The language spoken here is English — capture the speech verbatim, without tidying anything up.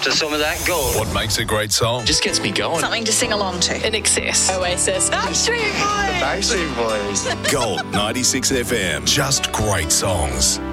to some of that gold. What makes a great song? Just gets me going. Something to sing along to. In Excess. Oasis. Backstreet Boys. Backstreet Boys. Gold ninety-six F M. Just great songs.